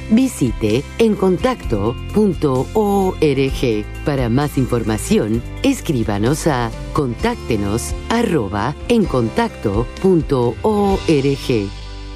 Visite encontacto.org. Para más información, escríbanos a contáctenos@encontacto.org.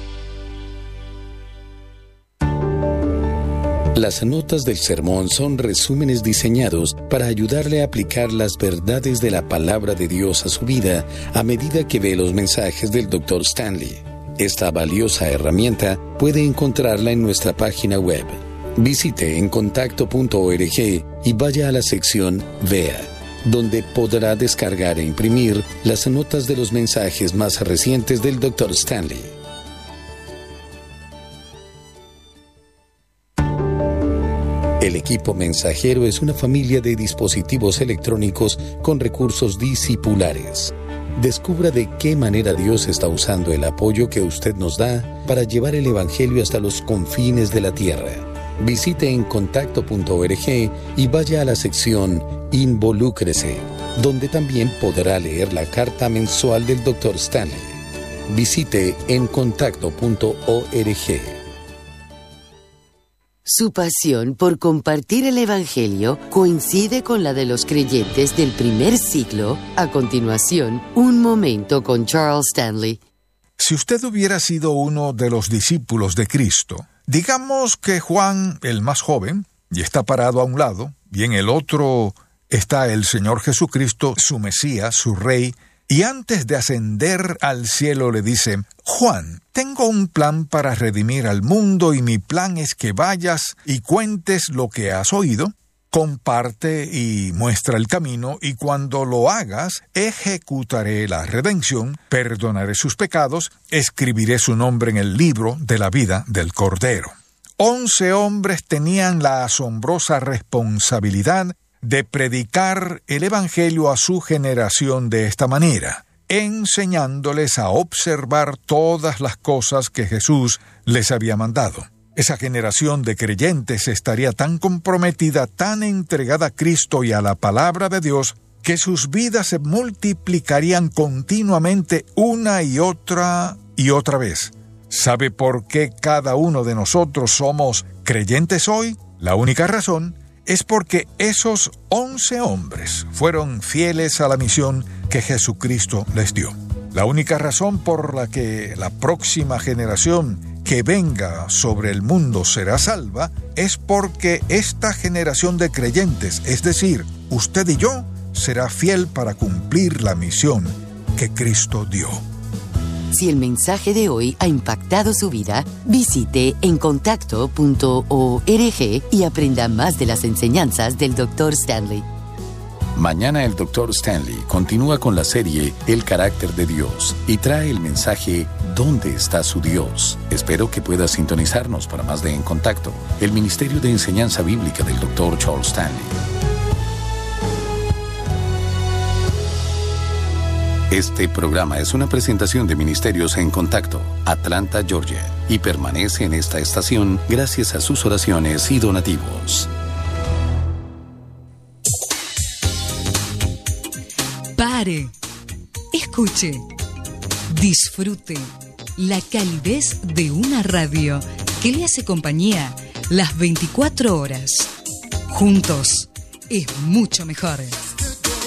Las notas del sermón son resúmenes diseñados para ayudarle a aplicar las verdades de la palabra de Dios a su vida a medida que ve los mensajes del Dr. Stanley. Esta valiosa herramienta puede encontrarla en nuestra página web. Visite encontacto.org y vaya a la sección Vea, donde podrá descargar e imprimir las notas de los mensajes más recientes del Dr. Stanley. El equipo mensajero es una familia de dispositivos electrónicos con recursos discipulares. Descubra de qué manera Dios está usando el apoyo que usted nos da para llevar el Evangelio hasta los confines de la tierra. Visite encontacto.org y vaya a la sección Involúcrese, donde también podrá leer la carta mensual del Dr. Stanley. Visite encontacto.org. Su pasión por compartir el Evangelio coincide con la de los creyentes del primer siglo. A continuación, un momento con Charles Stanley. Si usted hubiera sido uno de los discípulos de Cristo, digamos que Juan, el más joven, y está parado a un lado, y en el otro está el Señor Jesucristo, su Mesías, su Rey, y antes de ascender al cielo le dice: Juan, tengo un plan para redimir al mundo y mi plan es que vayas y cuentes lo que has oído, comparte y muestra el camino, y cuando lo hagas, ejecutaré la redención, perdonaré sus pecados, escribiré su nombre en el libro de la vida del Cordero. 11 hombres tenían la asombrosa responsabilidad de predicar el Evangelio a su generación de esta manera, enseñándoles a observar todas las cosas que Jesús les había mandado. Esa generación de creyentes estaría tan comprometida, tan entregada a Cristo y a la palabra de Dios, que sus vidas se multiplicarían continuamente una y otra vez. ¿Sabe por qué cada uno de nosotros somos creyentes hoy? La única razón es porque esos 11 hombres fueron fieles a la misión que Jesucristo les dio. La única razón por la que la próxima generación que venga sobre el mundo será salva es porque esta generación de creyentes, es decir, usted y yo, será fiel para cumplir la misión que Cristo dio. Si el mensaje de hoy ha impactado su vida, visite encontacto.org y aprenda más de las enseñanzas del Dr. Stanley. Mañana el Dr. Stanley continúa con la serie El carácter de Dios y trae el mensaje ¿Dónde está su Dios? Espero que pueda sintonizarnos para más de En Contacto, el Ministerio de Enseñanza Bíblica del Dr. Charles Stanley. Este programa es una presentación de Ministerios En Contacto, Atlanta, Georgia, y permanece en esta estación gracias a sus oraciones y donativos. Pare, escuche, disfrute la calidez de una radio que le hace compañía las 24 horas. Juntos es mucho mejor.